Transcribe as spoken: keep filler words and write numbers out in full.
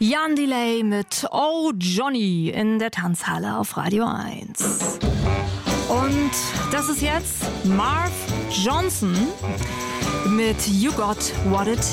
Jan Delay mit Oh Johnny in der Tanzhalle auf Radio eins. Und das ist jetzt Marv Johnson mit You Got What It